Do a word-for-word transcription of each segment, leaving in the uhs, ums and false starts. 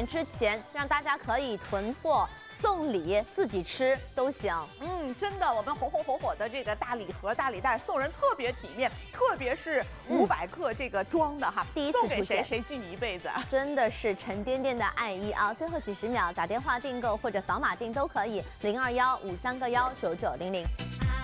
年之前，让大家可以囤货、送礼、自己吃都行。 嗯，真的，我们红红火火的这个大礼盒、大礼袋送人特别体面，特别是五百克这个装的哈， 第一次送给谁出现谁记你一辈子。 真的是沉甸甸的爱意啊！最后几十秒打电话订购或者扫码订都可以，零二幺五三个幺九九零零。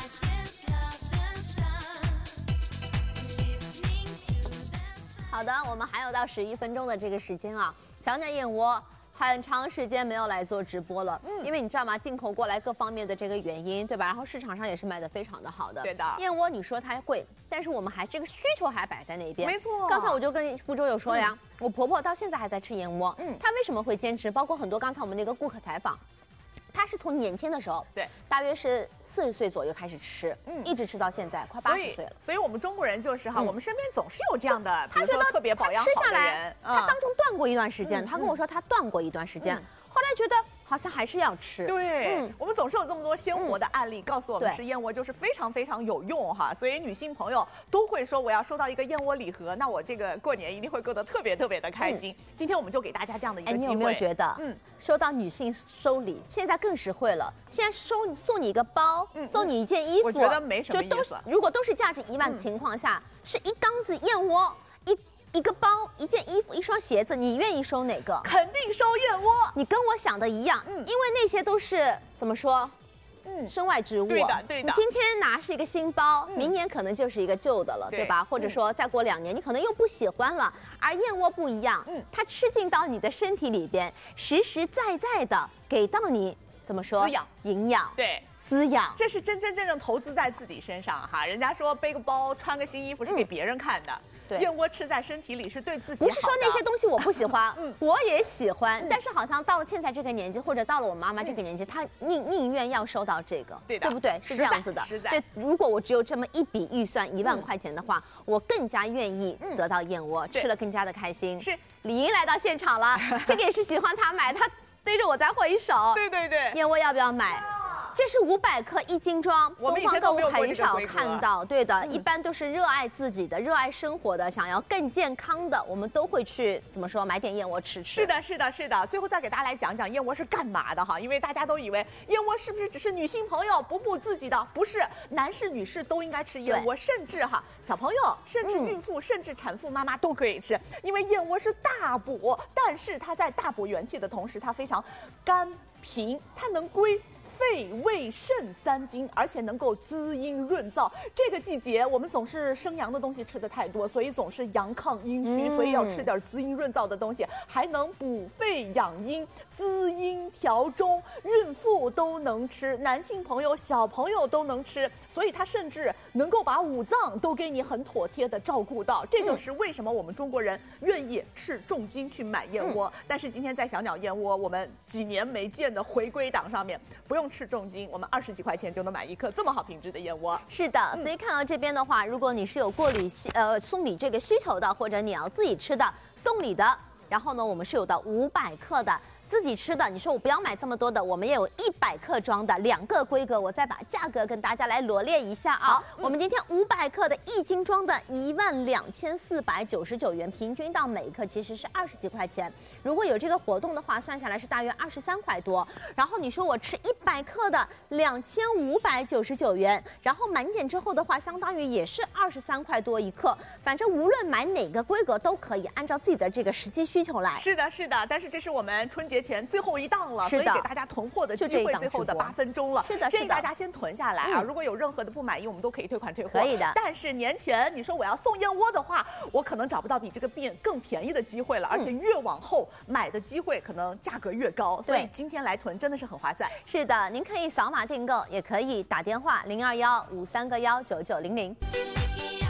好的，我们还有到十一分钟的这个时间啊，小鸟燕窝。很长时间没有来做直播了，嗯，因为你知道吗？进口过来各方面的这个原因，对吧？然后市场上也是卖的非常的好的。 对的， 燕窝你说它贵，但是我们还这个需求还摆在那边。 没错。 刚才我就跟福州有说了呀，嗯、我婆婆到现在还在吃燕窝，嗯，她为什么会坚持？包括很多刚才我们那个顾客采访，她是从年轻的时候， 对， 大约是四十岁左右开始吃，嗯，一直吃到现在，快八十岁了。 所以我们中国人就是哈，嗯、我们身边总是有这样的， 他觉得特别保养好的人， 他当中断过一段时间，嗯、他跟我说他断过一段时间。嗯后来觉得好像还是要吃， 对，嗯，我们总是有这么多鲜活的案例，嗯、告诉我们吃燕窝就是非常非常有用哈，所以女性朋友都会说我要收到一个燕窝礼盒，那我这个过年一定会过得特别特别的开心。嗯、今天我们就给大家这样的一个机会， 哎，你有没有觉得，嗯，说到女性收礼，现在更实惠了，现在收送你一个包，嗯、送你一件衣服， 我觉得没什么意思。 就都是如果都是价值一万的情况下，嗯、是一缸子燕窝一。一个包、一件衣服、一双鞋子，你愿意收哪个？ 肯定收燕窝。 你跟我想的一样，嗯，因为那些都是怎么说？嗯，身外之物。 对的，对的。 你今天拿是一个新包，嗯、明年可能就是一个旧的了，对, 对吧？或者说再过两年，你可能又不喜欢了。而燕窝不一样，嗯，它吃进到你的身体里边，实实在在的给到你怎么说？ 滋养、 营养。 对。 滋养， 这是真真正正投资在自己身上哈。人家说背个包、穿个新衣服是给别人看的， 对， 燕窝吃在身体里是对自己好的。 不是说那些东西我不喜欢，嗯，我也喜欢，嗯、但是好像到了现在这个年纪，或者到了我妈妈这个年纪，她宁宁愿要收到这个， 对的， 对不对？是这样子的。对，如果我只有这么一笔预算一万块钱的话，嗯、我更加愿意得到燕窝，嗯、吃了更加的开心。 是， 李英来到现场了，这个也是喜欢她买，她对着我在挥手。 对对对， 燕窝要不要买？这是五百克一斤装， 我们以前都没有很少看到。对的，嗯、一般都是热爱自己的、热爱生活的、想要更健康的，我们都会去怎么说买点燕窝吃吃。 是的，是的，是的。最后再给大家来讲讲燕窝是干嘛的哈，因为大家都以为燕窝是不是只是女性朋友补补自己的？不是，男士、女士都应该吃燕窝，甚至哈小朋友、甚至孕妇、嗯、甚至产妇妈妈都可以吃，因为燕窝是大补，但是它在大补元气的同时，它非常甘平，它能归肺胃肾三经，而且能够滋阴润燥。这个季节我们总是生阳的东西吃的太多，所以总是阳亢阴虚，嗯、所以要吃点滋阴润燥的东西，还能补肺养阴、滋阴调中，孕妇都能吃，男性朋友、小朋友都能吃，所以它甚至能够把五脏都给你很妥帖的照顾到。这就是为什么我们中国人愿意斥重金去买燕窝。嗯、但是今天在小鸟燕窝，我们几年没见的回归档上面，不用斥重金，我们二十几块钱就能买一颗这么好品质的燕窝。 是的，所以看到这边的话，如果你是有过礼需呃送礼这个需求的，或者你要自己吃的送礼的，然后呢，我们是有到五百克的。自己吃的，你说我不要买这么多的，我们也有一百克装的两个规格，我再把价格跟大家来罗列一下啊。嗯、我们今天五百克的一斤装的一万两千四百九十九元，平均到每一克其实是二十几块钱。如果有这个活动的话，算下来是大约二十三块多。然后你说我吃一百克的两千五百九十九元，然后满减之后的话，相当于也是二十三块多一克。反正无论买哪个规格都可以，按照自己的这个实际需求来。 是的，是的，但是这是我们春节前最后一档了，所以给大家囤货的机会最后的八分钟了。 是的， 建议大家先囤下来啊！嗯、如果有任何的不满意，我们都可以退款退货。 可以的。 但是年前你说我要送燕窝的话，我可能找不到比这个变更便宜的机会了，而且越往后买的机会可能价格越高，所以今天来囤真的是很划算。 是的，您可以扫码订购，也可以打电话零二幺五三个幺九九零零。